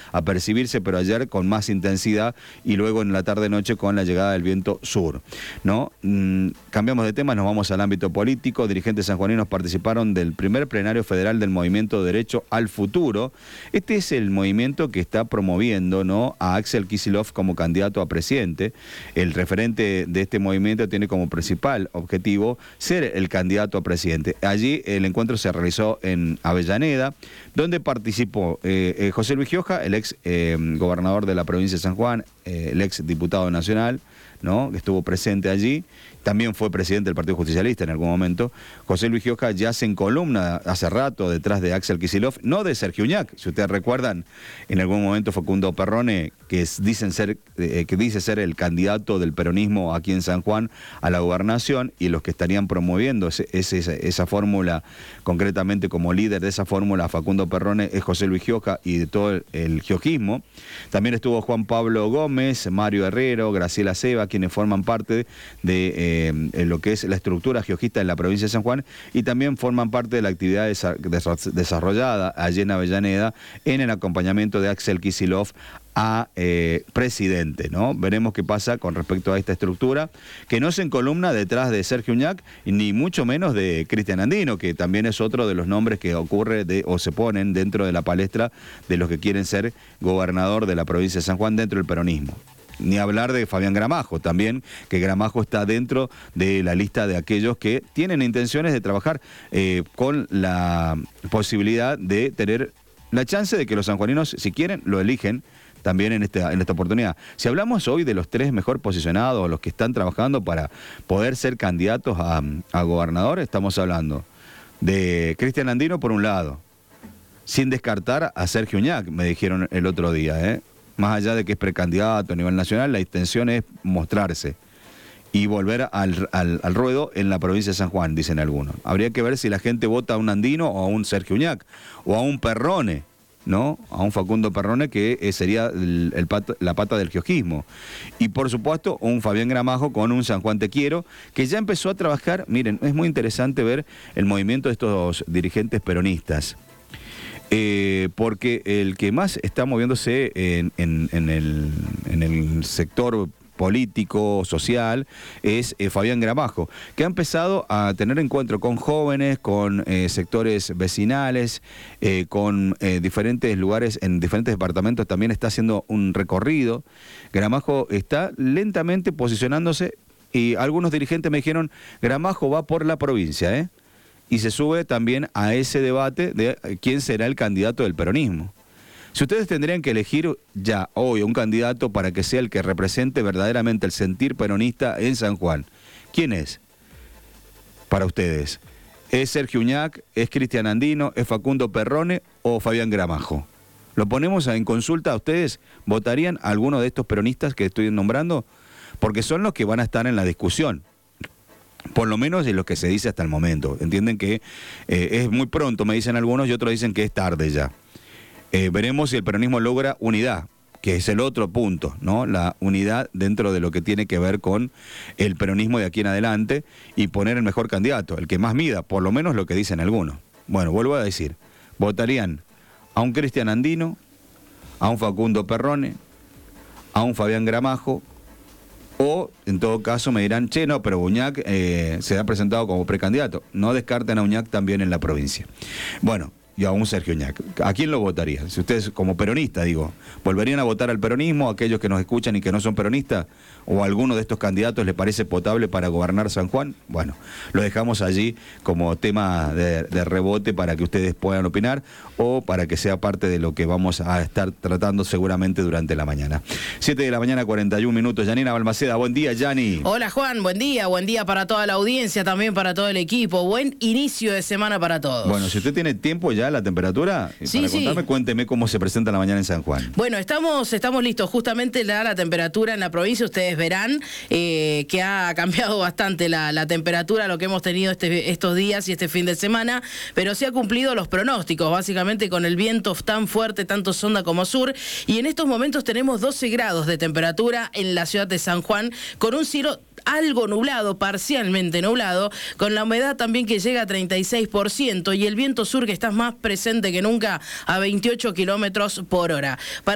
a percibirse, pero ayer con más intensidad y luego en la tarde-noche con la llegada del viento sur, ¿no? Cambiamos de tema, nos vamos al ámbito político. Dirigentes sanjuaninos participaron del primer plenario federal del movimiento Derecho al Futuro. Este es el movimiento que está promoviendo, ¿no?, a Axel Kicillof como candidato a presidente. El referente de este movimiento tiene como principal objetivo ser el candidato a presidente. Allí el encuentro se realizó en Avellaneda, donde participó José Luis Gioja, el ex gobernador de la provincia de San Juan, el ex diputado nacional, ¿no?, que estuvo presente allí. También fue presidente del Partido Justicialista en algún momento. José Luis Gioja yace en columna hace rato detrás de Axel Kicillof, no de Sergio Uñac. Si ustedes recuerdan, en algún momento Facundo Perrone, que dice ser el candidato del peronismo aquí en San Juan a la gobernación, y los que estarían promoviendo esa fórmula, concretamente como líder de esa fórmula, Facundo Perrone, es José Luis Gioja y de todo el giojismo. También estuvo Juan Pablo Gómez, Mario Herrero, Graciela Ceba, quienes forman parte de lo que es la estructura giojista en la provincia de San Juan, y también forman parte de la actividad desarrollada allí en Avellaneda en el acompañamiento de Axel Kicillof a presidente, ¿no? Veremos qué pasa con respecto a esta estructura, que no se encolumna detrás de Sergio Uñac, ni mucho menos de Cristian Andino, que también es otro de los nombres que ocurre o se ponen dentro de la palestra de los que quieren ser gobernador de la provincia de San Juan dentro del peronismo. Ni hablar de Fabián Gramajo también, que Gramajo está dentro de la lista de aquellos que tienen intenciones de trabajar con la posibilidad de tener la chance de que los sanjuaninos, si quieren, lo eligen también en esta oportunidad. Si hablamos hoy de los tres mejor posicionados, los que están trabajando para poder ser candidatos a gobernador, estamos hablando de Cristian Andino por un lado, sin descartar a Sergio Uñac, me dijeron el otro día, Más allá de que es precandidato a nivel nacional, la intención es mostrarse y volver al ruedo en la provincia de San Juan, dicen algunos. Habría que ver si la gente vota a un Andino o a un Sergio Uñac, o a un Perrone, ¿no? A un Facundo Perrone, que sería la pata del giojismo. Y por supuesto, un Fabián Gramajo con un San Juan Te Quiero, que ya empezó a trabajar. Miren, es muy interesante ver el movimiento de estos dirigentes peronistas. Porque el que más está moviéndose en el sector político, social, es Fabián Gramajo, que ha empezado a tener encuentro con jóvenes, con sectores vecinales, con diferentes lugares, en diferentes departamentos. También está haciendo un recorrido. Gramajo está lentamente posicionándose, y algunos dirigentes me dijeron, Gramajo va por la provincia, y se sube también a ese debate de quién será el candidato del peronismo. Si ustedes tendrían que elegir ya hoy un candidato para que sea el que represente verdaderamente el sentir peronista en San Juan, ¿quién es para ustedes? ¿Es Sergio Uñac? ¿Es Cristian Andino? ¿Es Facundo Perrone o Fabián Gramajo? Lo ponemos en consulta a ustedes. ¿Votarían a alguno de estos peronistas que estoy nombrando? Porque son los que van a estar en la discusión. Por lo menos es lo que se dice hasta el momento. Entienden que es muy pronto, me dicen algunos, y otros dicen que es tarde ya. Veremos si el peronismo logra unidad, que es el otro punto, ¿no? La unidad dentro de lo que tiene que ver con el peronismo de aquí en adelante, y poner el mejor candidato, el que más mida, por lo menos lo que dicen algunos. Bueno, vuelvo a decir, votarían a un Cristian Andino, a un Facundo Perrone, a un Fabián Gramajo, o en todo caso me dirán, no, pero Uñac se ha presentado como precandidato. No descarten a Uñac también en la provincia. Bueno, y a un Sergio Uñac. ¿A quién lo votarían? Si ustedes, como peronista, digo, ¿volverían a votar al peronismo, aquellos que nos escuchan y que no son peronistas? ¿O alguno de estos candidatos les parece potable para gobernar San Juan? Bueno, lo dejamos allí como tema de rebote para que ustedes puedan opinar, o para que sea parte de lo que vamos a estar tratando seguramente durante la mañana. 7 de la mañana, 41 minutos. Yanina Balmaceda, buen día, Yani. Hola, Juan, buen día para toda la audiencia, también para todo el equipo. Buen inicio de semana para todos. Bueno, si usted tiene tiempo ya, la temperatura, sí, para contarme, cuénteme cómo se presenta la mañana en San Juan. Bueno, estamos listos. Justamente la temperatura en la provincia, ustedes verán que ha cambiado bastante la temperatura, lo que hemos tenido estos días y este fin de semana, pero se ha cumplido los pronósticos, básicamente con el viento tan fuerte, tanto sonda como sur, y en estos momentos tenemos 12 grados de temperatura en la ciudad de San Juan, con un cielo algo nublado, parcialmente nublado, con la humedad también que llega a 36%, y el viento sur que está más presente que nunca a 28 kilómetros por hora.